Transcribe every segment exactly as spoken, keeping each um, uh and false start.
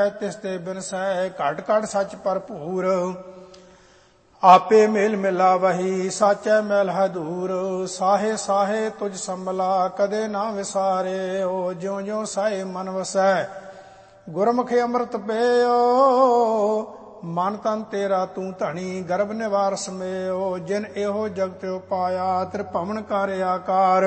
ਤਿਸ ਤੇ ਬਿਨਸੈ। ਘਟ ਘਟ ਸੱਚ ਭਰਪੂਰ ਆਪੇ ਮੇਲ ਮਿਲਾਵਹੀ, ਸਾਚੈ ਮੈਲ ਹੈ ਦੂਰ। ਸਾਹੇ ਸਾਹੇ ਤੁਝ ਸੰਭਲਾ ਕਦੇ ਨਾ ਵਿਸਾਰਿਓ, ਜਿਉ ਜਿਉ ਸਾਏ ਮਨ ਵਸੈ ਗੁਰਮੁਖ ਅੰਮ੍ਰਿਤ ਪੇਓ। ਮਨ ਤਨ ਤੇਰਾ ਤੂੰ ਧਣੀ, ਗਰਭ ਨਿਵਾਰ ਸਮੇਓ। ਜਿਨ ਇਹੋ ਜਗਤ ਉਪਾਇਆ ਤ੍ਰਿਭਵਨ ਕਰ ਆਕਾਰ।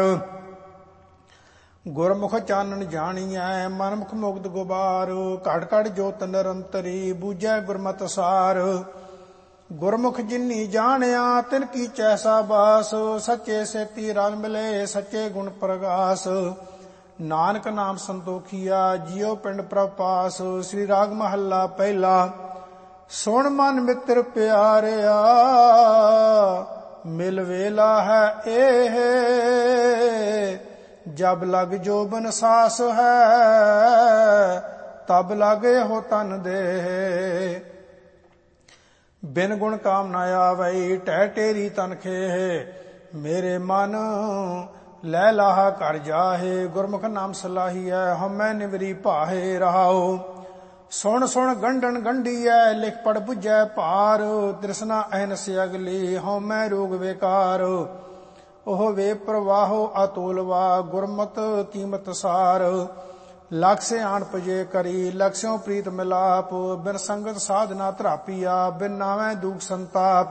ਗੁਰਮੁਖ ਚਾਨਣ ਜਾਣੀਐ ਮਨਮੁਖ ਮੁਕਤ ਗੁਬਾਰ। ਘਟ ਘਟ ਜੋਤ ਨਿਰੰਤਰੀ ਬੂਝੈ ਗੁਰਮਤਿ ਸਾਰ। ਗੁਰਮੁਖ ਜਿਨੀ ਜਾਣਿਆ ਤਿਨ ਕੀ ਚੈਸਾ ਬਾਸ। ਸੱਚੇ ਸੇਤੀ ਰਲ ਮਿਲੇ ਸੱਚੇ ਗੁਣ ਪ੍ਰਗਾਸ। ਨਾਨਕ ਨਾਮ ਸੰਤੋਖੀਆ ਜਿਉ ਪਿੰਡ ਪ੍ਰਭਾਸ। ਸ੍ਰੀ ਰਾਗ ਮਹੱਲਾ ਪਹਿਲਾ। ਸੁਣ ਮਨ ਮਿੱਤਰ ਪਿਆਰਿਆ ਮਿਲ ਵੇਲਾ ਹੈ ਇਹ। ਜਬ ਲਗ ਜੋਬਨ ਸਾਸ ਹੈ ਤਬ ਲਾਗੇ ਹੋ ਤਨ ਦੇ। ਬਿਨ ਗੁਣ ਕਾਮ ਨਾ ਆਵਈ ਟਹਿ ਟੇਰੀ ਤਨ ਖੇਹ। ਮੇਰੇ ਮਨ ਲੈ ਲਾਹਾ ਕਰ ਜਾਹੇ, ਗੁਰਮੁਖ ਨਾਮ ਸਲਾਹੀਐ ਹਉਮੈ ਨਿਵਰੀ ਭਾਹੇ ਰਹਾਓ। ਸੁਣ ਸੁਣ ਗੰਢਣ ਗੰਢੀਐ ਲਿਖ ਪੜ ਬੁਝੈ ਭਾਰ। ਤ੍ਰਿਸ਼ਨਾ ਅਹਨਸ ਅਗਲੀ ਹਉਮੈ ਰੋਗ ਵਿਕਾਰ। ਉਹ ਵੇ ਪ੍ਰਵਾਹੋ ਅਤੁਲਵਾ ਗੁਰਮਤ ਕੀਮਤ ਸਾਰ। ਲਖ ਸਿਆਣ ਪਜੇ ਕਰੀ ਲਖਸਿਓ ਪ੍ਰੀਤ ਮਿਲਾਪ। ਬਿਨ ਸੰਗਤ ਸਾਧਨਾ ਧਰਾਪੀਆ ਬਿਨ ਨਾਵੈ ਦੁਖ ਸੰਤਾਪ।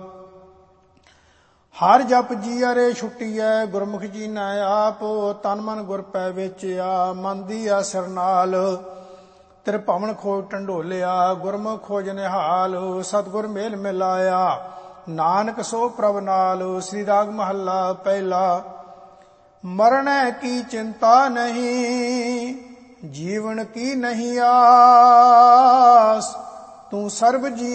ਹਰ ਜਪ ਜੀਅਰੇ ਛੁੱਟੀਐ ਗੁਰਮੁਖ ਜੀ ਨਾ ਆਪ। ਤਨ ਮਨ ਗੁਰ ਪੈ ਵੇਚਿਆ ਮਨ ਦੀਆ ਸਿਰ ਨਾਲ। ਤ੍ਰਿਭਵਨ ਖੋਜ ਢੰਡੋਲਿਆ ਗੁਰਮੁਖ ਖੋਜ ਨਿਹਾਲ। ਸਤਿਗੁਰ ਮੇਲ ਮਿਲਾਇਆ ਨਾਨਕ ਸੋ ਪ੍ਰਭ ਨਾਲ। ਸ੍ਰੀ ਰਾਗ ਮਹੱਲਾ ਪਹਿਲਾ। ਮਰਣੈ ਕੀ ਚਿੰਤਾ ਨਹੀਂ ਜੀਵਨ ਕੀ ਨਹੀਂ ਆਸ। ਤੂੰ ਸਰਬ ਜੀ